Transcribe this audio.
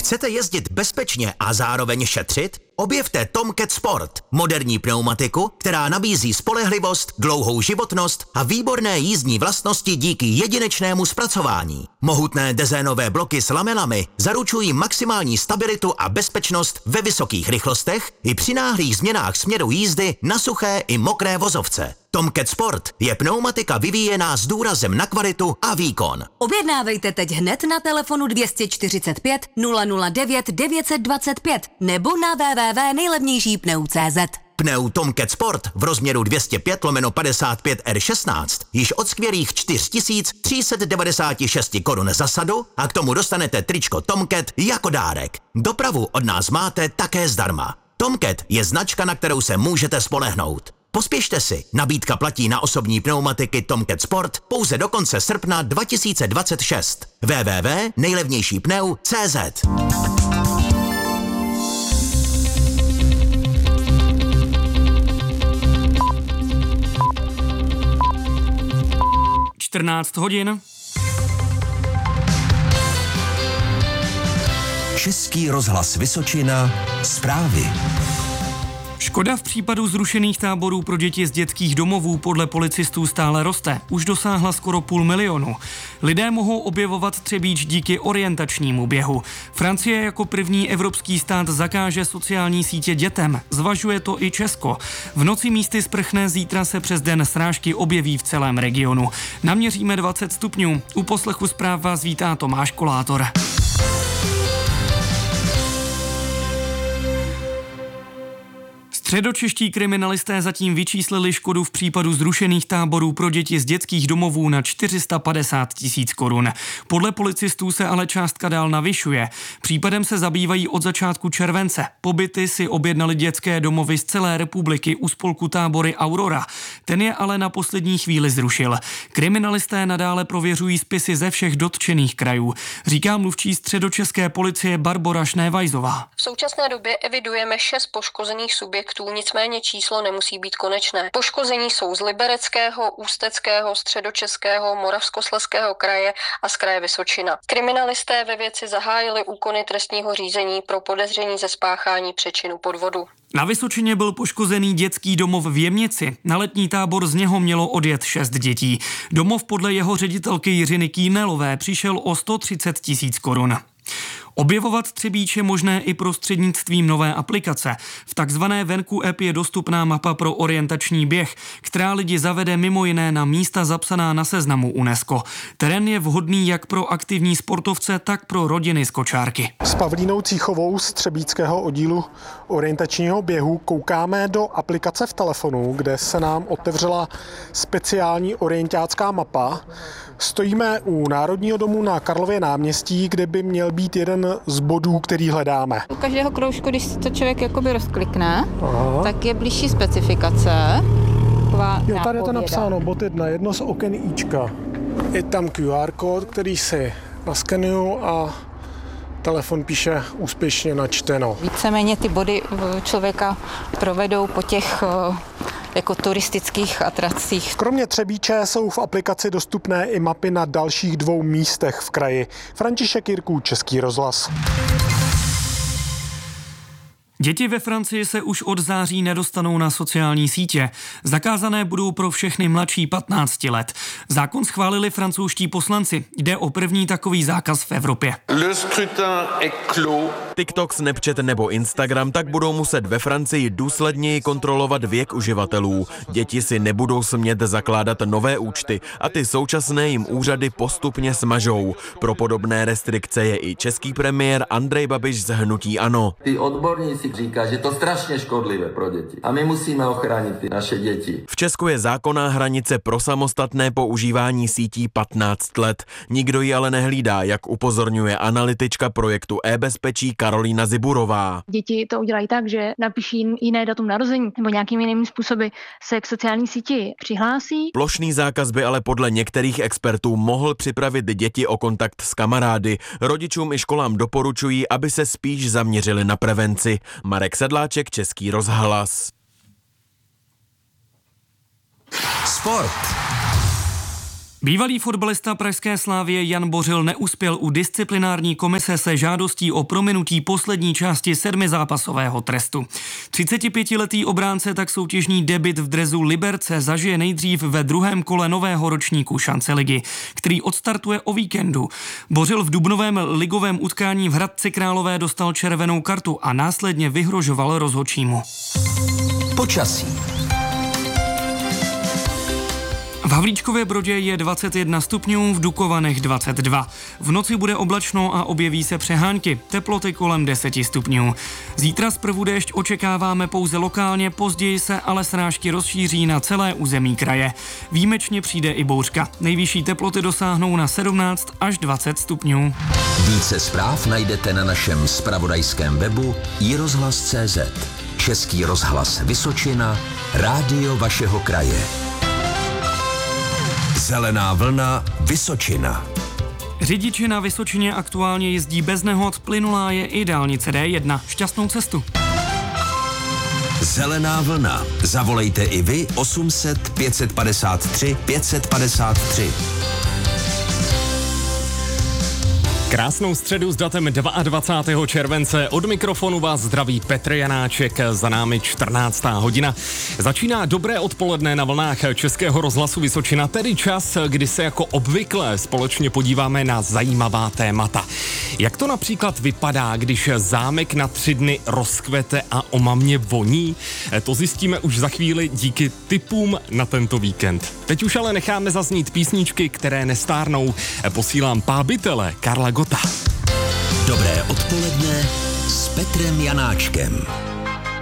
Chcete jezdit bezpečně a zároveň šetřit? Objevte Tomcat Sport, moderní pneumatiku, která nabízí spolehlivost, dlouhou životnost a výborné jízdní vlastnosti díky jedinečnému zpracování. Mohutné dezénové bloky s lamelami zaručují maximální stabilitu a bezpečnost ve vysokých rychlostech i při náhlých změnách směru jízdy na suché i mokré vozovce. Tomcat Sport je pneumatika vyvíjená s důrazem na kvalitu a výkon. Objednávejte teď hned na telefonu 245 009 925 nebo na www.nejlevnějšípneu.cz. Pneu Tomcat Sport v rozměru 205/55 R16 již od skvělých 4396 korun za sadu a k tomu dostanete tričko Tomcat jako dárek. Dopravu od nás máte také zdarma. Tomcat je značka, na kterou se můžete spolehnout. Pospěšte si, nabídka platí na osobní pneumatiky Tomcat Sport pouze do konce srpna 2026. www.nejlevnějšípneu.cz. hodin. Český rozhlas Vysočina, zprávy. Škoda v případu zrušených táborů pro děti z dětských domovů podle policistů stále roste. Už dosáhla skoro 500 000. Lidé mohou objevovat Třebíč díky orientačnímu běhu. Francie jako první evropský stát zakáže sociální sítě dětem. Zvažuje to i Česko. V noci místy sprchne, zítra se přes den srážky objeví v celém regionu. Naměříme 20 stupňů. U poslechu zpráv vás vítá Tomáš Kolátor. Středočeští kriminalisté zatím vyčíslili škodu v případu zrušených táborů pro děti z dětských domovů na 450 000 korun. Podle policistů se ale částka dál navyšuje. Případem se zabývají od začátku července. Pobyty si objednali dětské domovy z celé republiky u spolku Tábory Aurora. Ten je ale na poslední chvíli zrušil. Kriminalisté nadále prověřují spisy ze všech dotčených krajů, říká mluvčí středočeské policie Barbora Šnévajzová. V současné době evidujeme 6 poškozených subjektů, nicméně číslo nemusí být konečné. Poškození jsou z Libereckého, Ústeckého, Středočeského, Moravskoslezského kraje a z kraje Vysočina. Kriminalisté ve věci zahájili úkony trestního řízení pro podezření ze spáchání přečinu podvodu. Na Vysočině byl poškozený dětský domov v Jemnici. Na letní tábor z něho mělo odjet 6 dětí. Domov podle jeho ředitelky Jiřiny Kýnelové přišel o 130 000 korun. Objevovat Třebíč je možné i prostřednictvím nové aplikace. V takzvané Venku app je dostupná mapa pro orientační běh, která lidi zavede mimo jiné na místa zapsaná na seznamu UNESCO. Terén je vhodný jak pro aktivní sportovce, tak pro rodiny z kočárky. S Pavlínou Cíchovou z třebíčského oddílu orientačního běhu koukáme do aplikace v telefonu, kde se nám otevřela speciální orientácká mapa. Stojíme u Národního domu na Karlově náměstí, kde by měl být jeden z bodů, který hledáme. U každého kroužku, když to člověk jakoby rozklikne, tak je blížší specifikace. Jo, tady je to napsáno, bod 1, jedno z oken Ička. Je tam QR kód, který si naskenuju a telefon píše úspěšně načteno. Víceméně ty body člověka provedou po těch jako turistických atracích. Kromě Třebíče jsou v aplikaci dostupné i mapy na dalších 2 místech v kraji. František Jirků, Český rozhlas. Děti ve Francii se už od září nedostanou na sociální sítě. Zakázané budou pro všechny mladší 15 let. Zákon schválili francouzští poslanci. Jde o první takový zákaz v Evropě. Le scrutin est clos. TikTok, Snapchat nebo Instagram tak budou muset ve Francii důsledněji kontrolovat věk uživatelů. Děti si nebudou smět zakládat nové účty a ty současné jim úřady postupně smažou. Pro podobné restrikce je i český premiér Andrej Babiš z hnutí ANO. Ty odborníci říká, že to strašně škodlivé pro děti a my musíme ochránit ty naše děti. V Česku je zákonná hranice pro samostatné používání sítí 15 let. Nikdo ji ale nehlídá, jak upozorňuje analytička projektu e-bezpečí Karolína Ziburová. Děti to udělají tak, že napíší jiné datum narození nebo nějakými jinými způsoby se k sociální síti přihlásí. Plošný zákaz by ale podle některých expertů mohl připravit děti o kontakt s kamarády. Rodičům i školám doporučují, aby se spíš zaměřili na prevenci. Marek Sedláček, Český rozhlas. Sport. Bývalý fotbalista pražské Slavie Jan Bořil neuspěl u disciplinární komise se žádostí o prominutí poslední části 7zápasového trestu. 35letý obránce tak soutěžní debut v dresu Liberce zažije nejdřív ve druhém kole nového ročníku Šance ligy, který odstartuje o víkendu. Bořil v dubnovém ligovém utkání v Hradci Králové dostal červenou kartu a následně vyhrožoval rozhodčímu. Počasí. V Havlíčkově Brodě je 21 stupňů, v Dukovanech 22. V noci bude oblačno a objeví se přehánky, teploty kolem 10 stupňů. Zítra zprvu déšť očekáváme pouze lokálně, později se ale srážky rozšíří na celé území kraje. Výjimečně přijde i bouřka. Nejvyšší teploty dosáhnou na 17 až 20 stupňů. Více zpráv najdete na našem zpravodajském webu iRozhlas.cz. Český rozhlas Vysočina, rádio vašeho kraje. Zelená vlna Vysočina. Řidiči na Vysočině aktuálně jezdí bez nehod, plynulá je i dálnice D1. Šťastnou cestu. Zelená vlna. Zavolejte i vy 800 553 553. Krásnou středu s datem 22. července. Od mikrofonu vás zdraví Petr Janáček, za námi 14. hodina. Začíná dobré odpoledne na vlnách Českého rozhlasu Vysočina, tedy čas, kdy se jako obvykle společně podíváme na zajímavá témata. Jak to například vypadá, když zámek na 3 dny rozkvete a omamně voní? To zjistíme už za chvíli díky tipům na tento víkend. Teď už ale necháme zaznít písničky, které nestárnou. Posílám Pábitele Karla Gota. Dobré odpoledne s Petrem Janáčkem.